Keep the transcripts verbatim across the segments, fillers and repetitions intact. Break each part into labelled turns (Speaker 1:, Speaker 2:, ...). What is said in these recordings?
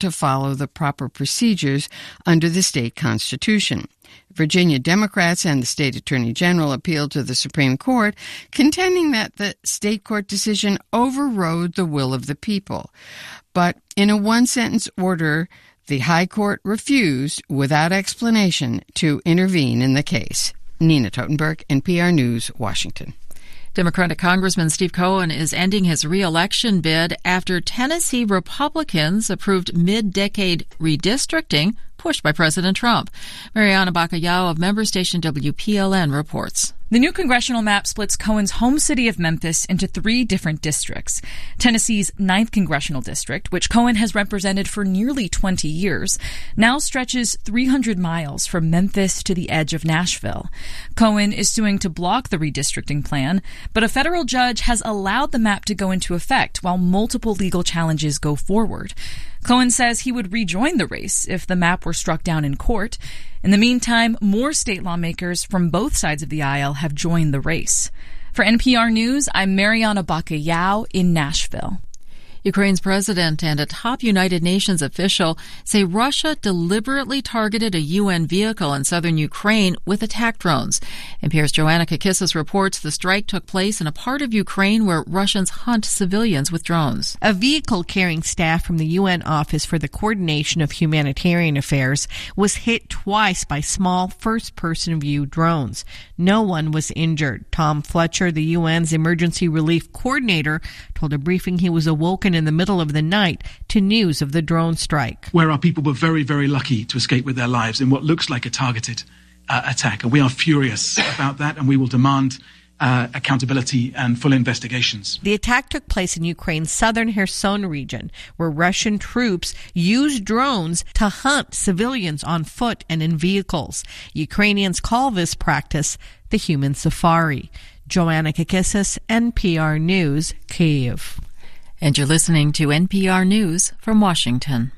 Speaker 1: to follow the proper procedures under the state constitution. Virginia Democrats and the state attorney general appealed to the Supreme Court, contending that the state court decision overrode the will of the people. But in a one-sentence order, the High Court refused, without explanation, to intervene in the case. Nina Totenberg, N P R News, Washington.
Speaker 2: Democratic Congressman Steve Cohen is ending his re-election bid after Tennessee Republicans approved mid-decade redistricting pushed by President Trump. Mariana Bacallao of member station W P L N reports.
Speaker 3: The new congressional map splits Cohen's home city of Memphis into three different districts. Tennessee's ninth congressional district, which Cohen has represented for nearly twenty years, now stretches three hundred miles from Memphis to the edge of Nashville. Cohen is suing to block the redistricting plan, but a federal judge has allowed the map to go into effect while multiple legal challenges go forward. Cohen says he would rejoin the race if the map were struck down in court. In the meantime, more state lawmakers from both sides of the aisle have joined the race. For N P R News, I'm Mariana Bacallao in Nashville.
Speaker 2: Ukraine's president and a top United Nations official say Russia deliberately targeted a U N vehicle in southern Ukraine with attack drones. N P R's Joanna Kakissis reports the strike took place in a part of Ukraine where Russians hunt civilians with drones.
Speaker 4: A vehicle carrying staff from the U N Office for the Coordination of Humanitarian Affairs was hit twice by small first-person view drones. No one was injured. Tom Fletcher, the U N's emergency relief coordinator, told a briefing he was awoken in the middle of the night to news of the drone strike.
Speaker 5: Where our people were very, very lucky to escape with their lives in what looks like a targeted uh, attack. And we are furious about that, and we will demand uh, accountability and full investigations.
Speaker 4: The attack took place in Ukraine's southern Kherson region, where Russian troops used drones to hunt civilians on foot and in vehicles. Ukrainians call this practice the human safari. Joanna Kakissis, N P R News, Kyiv.
Speaker 2: And you're listening to N P R News from Washington.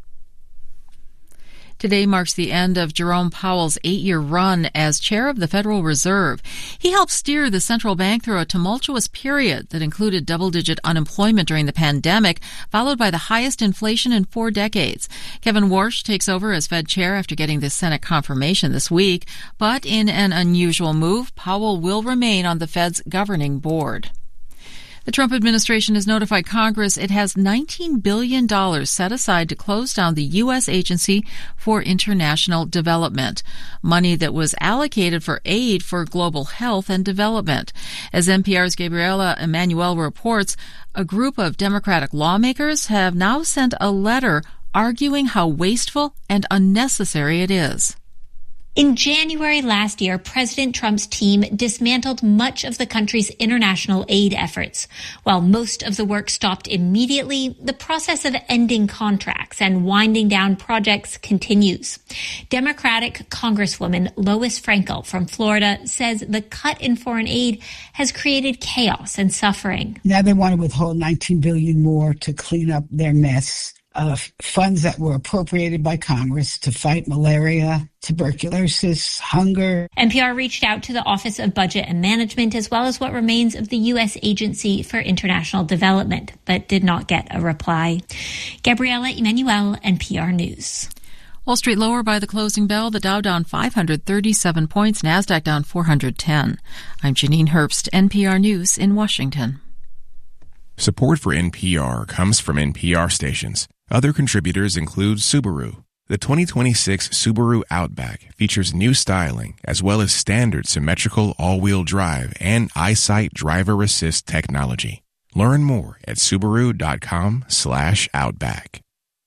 Speaker 2: Today marks the end of Jerome Powell's eight-year run as chair of the Federal Reserve. He helped steer the central bank through a tumultuous period that included double-digit unemployment during the pandemic, followed by the highest inflation in four decades. Kevin Warsh takes over as Fed chair after getting the Senate confirmation this week. But in an unusual move, Powell will remain on the Fed's governing board. The Trump administration has notified Congress it has nineteen billion dollars set aside to close down the U S Agency for International Development, money that was allocated for aid for global health and development. As N P R's Gabriela Emanuel reports, a group of Democratic lawmakers have now sent a letter arguing how wasteful and unnecessary it is.
Speaker 6: In January last year, President Trump's team dismantled much of the country's international aid efforts. While most of the work stopped immediately, the process of ending contracts and winding down projects continues. Democratic Congresswoman Lois Frankel from Florida says the cut in foreign aid has created chaos and suffering.
Speaker 7: Now they want to withhold nineteen billion dollars more to clean up their mess of funds that were appropriated by Congress to fight malaria, tuberculosis, hunger.
Speaker 6: N P R reached out to the Office of Budget and Management as well as what remains of the U S Agency for International Development, but did not get a reply. Gabriela Emanuel, N P R News.
Speaker 2: Wall Street lower by the closing bell. The Dow down five hundred thirty-seven points, NASDAQ down four hundred ten. I'm Janine Herbst, N P R News in Washington.
Speaker 8: Support for N P R comes from N P R stations. Other contributors include Subaru. The twenty twenty-six Subaru Outback features new styling as well as standard symmetrical all-wheel drive and EyeSight driver assist technology. Learn more at Subaru.com slash Outback.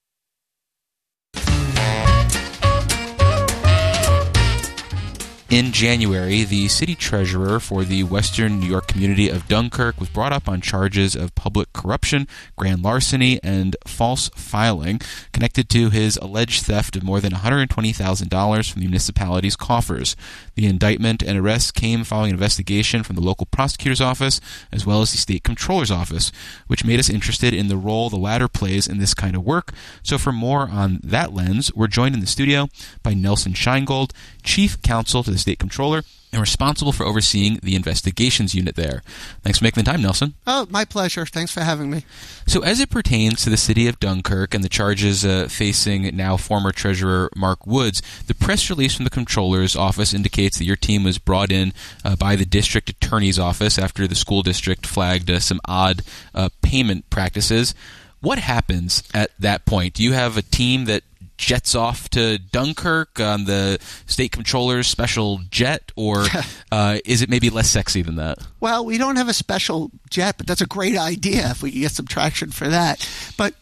Speaker 9: In January, the city treasurer for the Western New York community of Dunkirk was brought up on charges of public corruption, grand larceny, and false filing connected to his alleged theft of more than one hundred twenty thousand dollars from the municipality's coffers. The indictment and arrest came following an investigation from the local prosecutor's office as well as the state comptroller's office, which made us interested in the role the latter plays in this kind of work. So for more on that lens, we're joined in the studio by Nelson Scheingold, chief counsel to the state comptroller and responsible for overseeing the investigations unit there. Thanks for making the time, Nelson.
Speaker 10: Oh, my pleasure. Thanks for having me.
Speaker 9: So as it pertains to the city of Dunkirk and the charges uh, facing now former Treasurer Mark Woods, the press release from the comptroller's office indicates that your team was brought in uh, by the district attorney's office after the school district flagged uh, some odd uh, payment practices. What happens at that point? Do you have a team that jets off to Dunkirk on the state comptroller's special jet, or uh, is it maybe less sexy than that?
Speaker 10: Well, we don't have a special jet, but that's a great idea if we can get some traction for that. But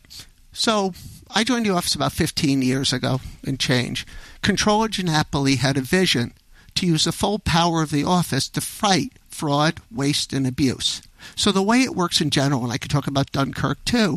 Speaker 10: so I joined the office about fifteen years ago and change. Comptroller DiNapoli had a vision to use the full power of the office to fight fraud, waste, and abuse. So the way it works in general, and I could talk about Dunkirk too,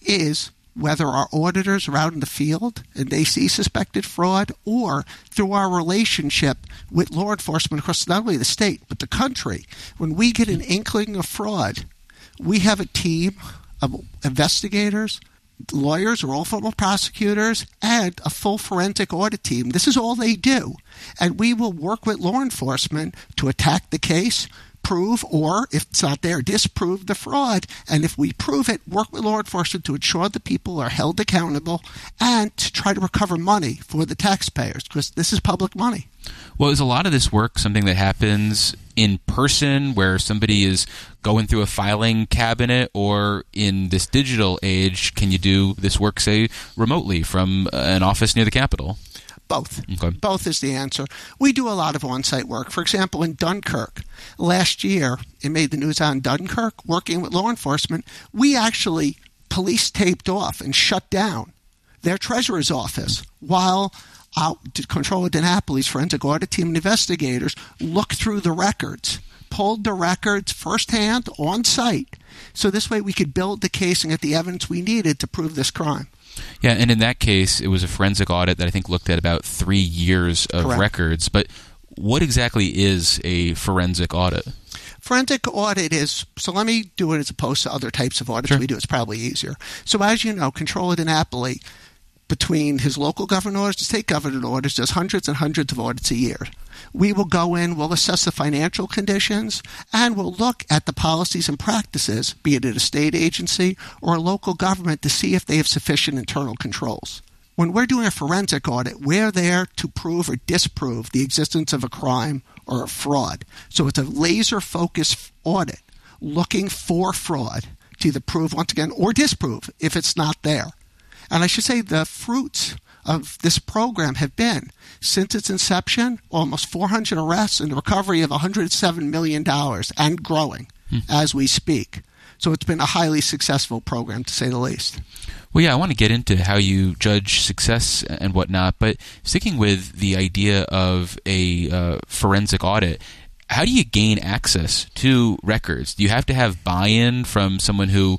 Speaker 10: is whether our auditors are out in the field and they see suspected fraud, or through our relationship with law enforcement across not only the state but the country. When we get an inkling of fraud, we have a team of investigators, lawyers or all formal prosecutors, and a full forensic audit team. This is all they do. And we will work with law enforcement to attack the case, prove, or if it's not there, disprove the fraud. And if we prove it, work with law enforcement to ensure the people are held accountable and to try to recover money for the taxpayers, because this is public money.
Speaker 9: Well, is a lot of this work something that happens in person where somebody is going through a filing cabinet, or in this digital age, can you do this work, say, remotely from an office near the Capitol?
Speaker 10: Both.
Speaker 9: Okay.
Speaker 10: Both is the answer. We do a lot of on-site work. For example, in Dunkirk, last year, it made the news on Dunkirk, working with law enforcement, we actually police taped off and shut down their treasurer's office while our Comptroller DiNapoli's forensic audit team and investigators looked through the records, pulled the records firsthand on site. So this way we could build the case and get the evidence we needed to prove this crime.
Speaker 9: Yeah, and in that case, it was a forensic audit that I think looked at about three years of
Speaker 10: Correct.
Speaker 9: records. But what exactly is a forensic audit?
Speaker 10: Forensic audit is, so let me do it as opposed to other types of audits
Speaker 9: Sure.
Speaker 10: we do. It's probably easier. So as you know, Comptroller DiNapoli, between his local government orders and state government orders, does hundreds and hundreds of audits a year. We will go in, we'll assess the financial conditions, and we'll look at the policies and practices, be it at a state agency or a local government, to see if they have sufficient internal controls. When we're doing a forensic audit, we're there to prove or disprove the existence of a crime or a fraud. So it's a laser-focused audit looking for fraud to either prove once again or disprove if it's not there. And I should say the fruits of this program have been, since its inception, almost four hundred arrests and the recovery of one hundred seven million dollars, and growing hmm. as we speak. So it's been a highly successful program, to say the least.
Speaker 9: Well, yeah, I want to get into how you judge success and whatnot, but sticking with the idea of a uh, forensic audit, how do you gain access to records? Do you have to have buy-in from someone who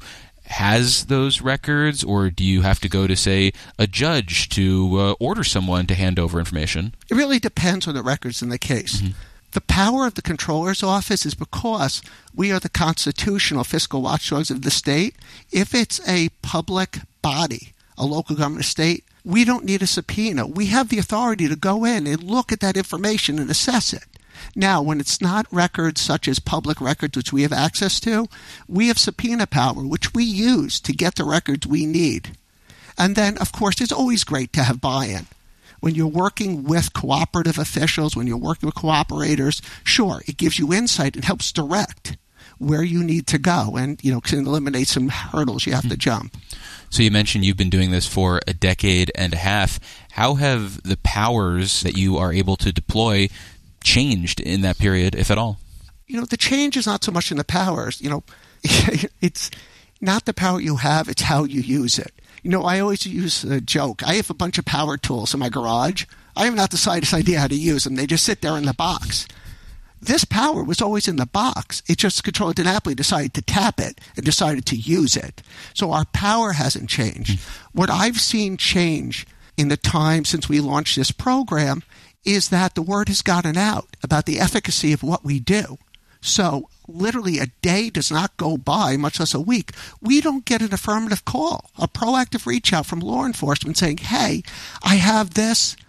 Speaker 9: has those records, or do you have to go to, say, a judge to uh, order someone to hand over information?
Speaker 10: It really depends on the records in the case.
Speaker 9: Mm-hmm.
Speaker 10: The power of the Comptroller's Office is because we are the constitutional fiscal watchdogs of the state. If it's a public body, a local government state, we don't need a subpoena. We have the authority to go in and look at that information and assess it. Now, when it's not records such as public records, which we have access to, we have subpoena power, which we use to get the records we need. And then, of course, it's always great to have buy-in. When you're working with cooperative officials, when you're working with cooperators, sure, it gives you insight and helps direct where you need to go, and, you know, can eliminate some hurdles you have to jump.
Speaker 9: So you mentioned you've been doing this for a decade and a half. How have the powers that you are able to deploy changed in that period, if at all?
Speaker 10: You know, the change is not so much in the powers. You know, it's not the power you have, it's how you use it. You know, I always use a joke. I have a bunch of power tools in my garage. I have not the slightest idea how to use them. They just sit there in the box. This power was always in the box. It just Comptroller DiNapoli decided to tap it and decided to use it. So our power hasn't changed. Mm-hmm. What I've seen change in the time since we launched this program is that the word has gotten out about the efficacy of what we do. So literally a day does not go by, much less a week, we don't get an affirmative call, a proactive reach out from law enforcement saying, hey, I have this.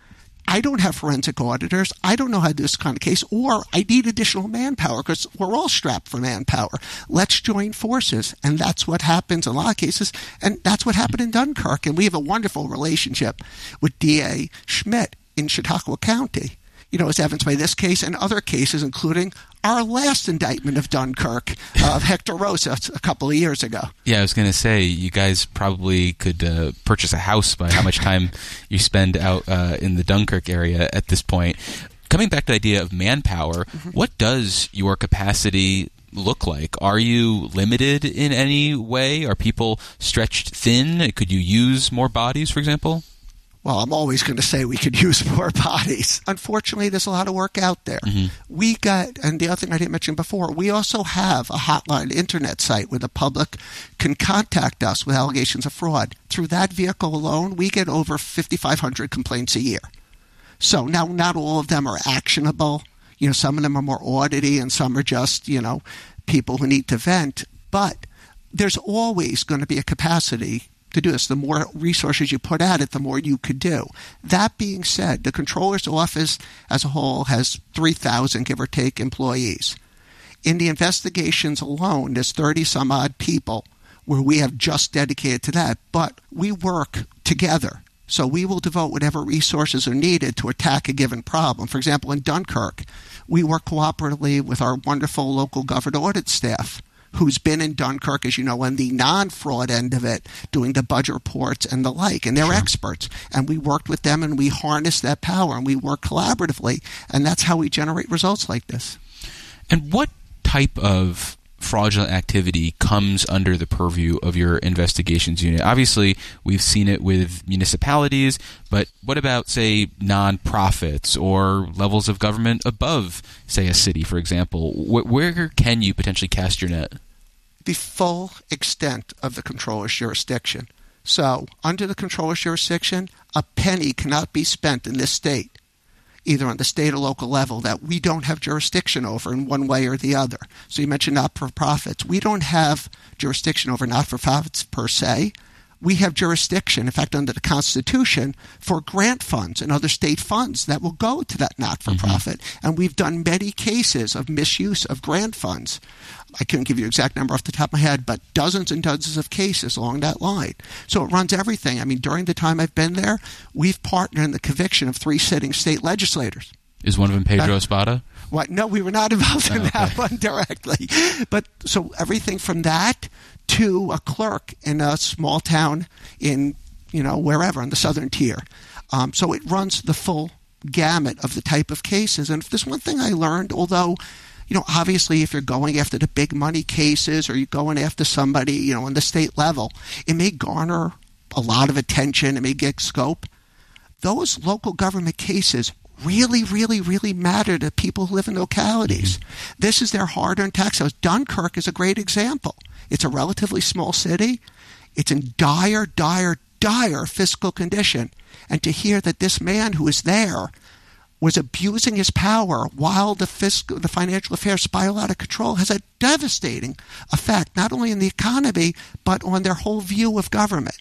Speaker 10: I don't have forensic auditors. I don't know how to do this kind of case, or I need additional manpower because we're all strapped for manpower. Let's join forces. And that's what happens in a lot of cases. And that's what happened in Dunkirk. And we have a wonderful relationship with D A Schmidt in Chautauqua County, you know, as evidenced by this case and other cases, including our last indictment of Dunkirk, uh, of Hector Rosa, a couple of years ago.
Speaker 9: Yeah, I was going to say, you guys probably could uh, purchase a house by how much time you spend out uh, in the Dunkirk area at this point. Coming back to the idea of manpower, mm-hmm. what does your capacity look like? Are you limited in any way? Are people stretched thin? Could you use more bodies, for example?
Speaker 10: Well, I'm always going to say we could use more bodies. Unfortunately, there's a lot of work out there. Mm-hmm. We got, and the other thing I didn't mention before, we also have a hotline internet site where the public can contact us with allegations of fraud. Through that vehicle alone, we get over fifty-five hundred complaints a year. So now, not all of them are actionable. You know, some of them are more audity and some are just, you know, people who need to vent. But there's always going to be a capacity to do this. The more resources you put at it, the more you could do. That being said, the Comptroller's Office as a whole has three thousand, give or take, employees. In the investigations alone, there's thirty some odd people where we have just dedicated to that. But we work together. So we will devote whatever resources are needed to attack a given problem. For example, in Dunkirk, we work cooperatively with our wonderful local government audit staff, who's been in Dunkirk, as you know, on the non-fraud end of it, doing the budget reports and the like. And they're sure. experts. And we worked with them and we harnessed that power and we work collaboratively. And that's how we generate results like this.
Speaker 9: And what type of fraudulent activity comes under the purview of your investigations unit? Obviously, we've seen it with municipalities, but what about, say, nonprofits or levels of government above, say, a city, for example? Where can you potentially cast your net?
Speaker 10: The full extent of the Comptroller's jurisdiction. So, under the Comptroller's jurisdiction, a penny cannot be spent in this state, either on the state or local level, that we don't have jurisdiction over in one way or the other. So you mentioned not-for-profits. We don't have jurisdiction over not-for-profits per se. We have jurisdiction, in fact, under the Constitution, for grant funds and other state funds that will go to that not-for-profit. Mm-hmm. And we've done many cases of misuse of grant funds. I couldn't give you an exact number off the top of my head, but dozens and dozens of cases along that line. So it runs everything. I mean, during the time I've been there, we've partnered in the conviction of three sitting state legislators.
Speaker 9: Is one of them Pedro Espada?
Speaker 10: What? No, we were not involved in
Speaker 9: oh, okay.
Speaker 10: that one directly. But so everything from that to a clerk in a small town in, you know, wherever on the southern tier. Um, so it runs the full gamut of the type of cases. And if there's one thing I learned, although, you know, obviously if you're going after the big money cases or you're going after somebody, you know, on the state level, it may garner a lot of attention. It may get scope. Those local government cases really, really, really matter to people who live in localities. Mm-hmm. This is their hard-earned tax dollars. Dunkirk is a great example. It's a relatively small city. It's in dire, dire, dire fiscal condition. And to hear that this man who was there was abusing his power while the fiscal, the financial affairs spiral out of control has a devastating effect, not only on the economy, but on their whole view of government.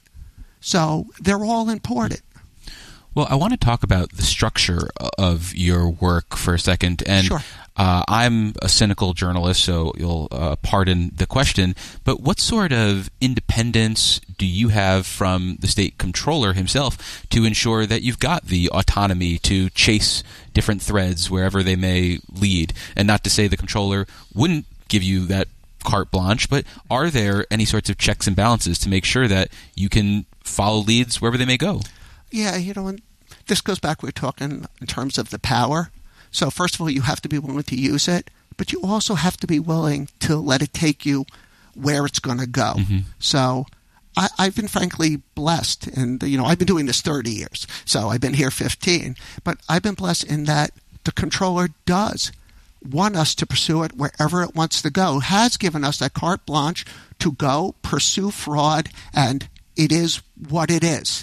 Speaker 10: So they're all important.
Speaker 9: Well, I want to talk about the structure of your work for a second. And
Speaker 10: sure.
Speaker 9: uh, I'm a cynical journalist, so you'll uh, pardon the question. But what sort of independence do you have from the state comptroller himself to ensure that you've got the autonomy to chase different threads wherever they may lead? And not to say the comptroller wouldn't give you that carte blanche, but are there any sorts of checks and balances to make sure that you can follow leads wherever they may go?
Speaker 10: Yeah, you know, and this goes back, we're talking in terms of the power. So first of all, you have to be willing to use it, but you also have to be willing to let it take you where it's going to go. Mm-hmm. So I, I've been frankly blessed, and you know, I've been doing this thirty years, so I've been here fifteen, but I've been blessed in that the comptroller does want us to pursue it wherever it wants to go, has given us that carte blanche to go pursue fraud, and it is what it is.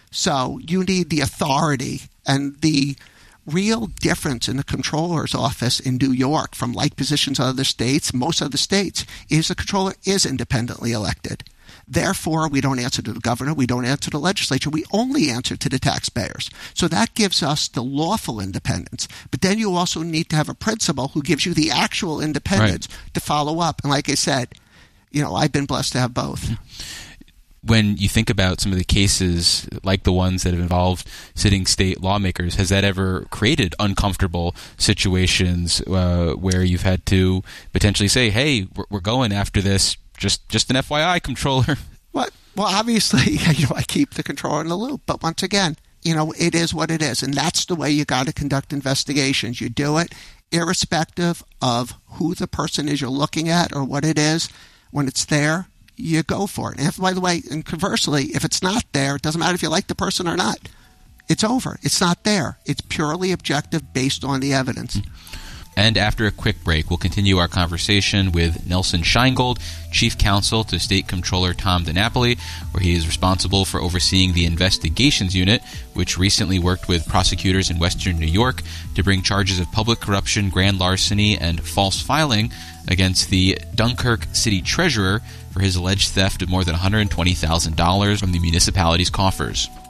Speaker 10: So you need the authority, and the real difference in the comptroller's office in New York from like positions in other states, most other states, is the comptroller is independently elected. Therefore, we don't answer to the governor. We don't answer to the legislature. We only answer to the taxpayers. So that gives us the lawful independence. But then you also need to have a principal who gives you the actual independence right. to follow up. And like I said, you know, I've been blessed to have both.
Speaker 9: When you think about some of the cases like the ones that have involved sitting state lawmakers, has that ever created uncomfortable situations uh, where you've had to potentially say, hey, we're, we're going after this, just just an F Y I, Comptroller?
Speaker 10: What? Well, obviously, you know, I keep the controller in the loop. But once again, you know, it is what it is. And that's the way you got to conduct investigations. You do it irrespective of who the person is you're looking at or what it is. When it's there, you go for it. And if, by the way, and conversely, if it's not there, it doesn't matter if you like the person or not. It's over. It's not there. It's purely objective based on the evidence.
Speaker 9: And after a quick break, we'll continue our conversation with Nelson Sheingold, Chief Counsel to State Comptroller Tom DiNapoli, where he is responsible for overseeing the Investigations Unit, which recently worked with prosecutors in Western New York to bring charges of public corruption, grand larceny, and false filing against the Dunkirk City Treasurer for his alleged theft of more than one hundred twenty thousand dollars from the municipality's coffers.